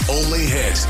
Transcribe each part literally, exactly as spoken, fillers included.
Only Hit.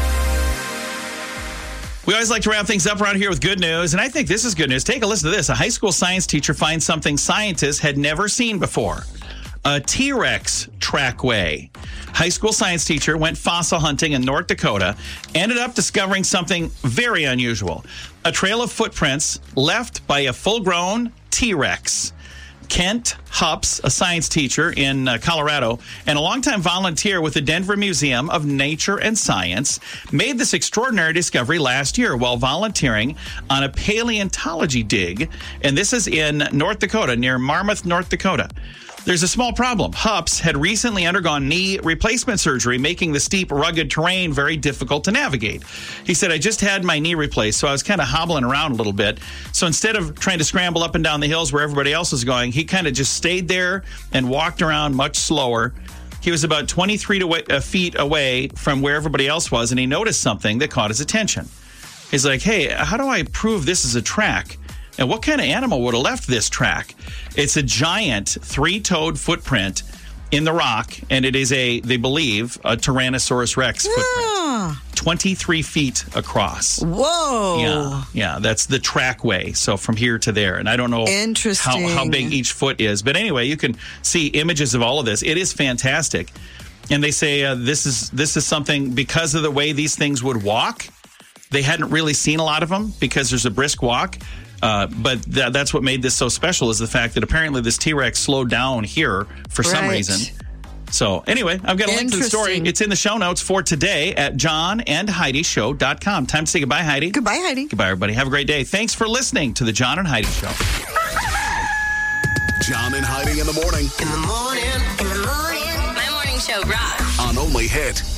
We always like to wrap things up around here with good news, and I think this is good news. Take a listen to this. A high school science teacher finds something scientists had never seen before. A T-Rex trackway. High school science teacher went fossil hunting in North Dakota, ended up discovering something very unusual. A trail of footprints left by a full-grown T-Rex. Kent Hups, a science teacher in uh, Colorado and a longtime volunteer with the Denver Museum of Nature and Science, made this extraordinary discovery last year while volunteering on a paleontology dig. And this is in North Dakota, near Marmarth, North Dakota. There's a small problem. Hups had recently undergone knee replacement surgery, making the steep, rugged terrain very difficult to navigate. He said, I just had my knee replaced, so I was kind of hobbling around a little bit. So instead of trying to scramble up and down the hills where everybody else was going, he kind of just stayed there and walked around much slower. He was about twenty-three feet away from where everybody else was, and he noticed something that caught his attention. He's like, hey, how do I prove this is a track? And what kind of animal would have left this track? It's a giant three-toed footprint in the rock, and it is a, they believe, a Tyrannosaurus Rex footprint. Ah. twenty-three feet across. Whoa. Yeah, yeah, that's the trackway. So from here to there. And I don't know Interesting. how, how big each foot is. But anyway, you can see images of all of this. It is fantastic. And they say uh, this is this is something, because of the way these things would walk, they hadn't really seen a lot of them because there's a brisk walk. Uh, but th- that's what made this so special, is the fact that apparently this T-Rex slowed down here for some Right. reason. So anyway, I've got a link to the story. Interesting. It's in the show notes for today at john and heidi show dot com. Time to say goodbye, Heidi. Goodbye, Heidi. Goodbye, everybody. Have a great day. Thanks for listening to the John and Heidi Show. John and Heidi in the morning In the morning, in the morning. My morning show rocks. on Only Hit.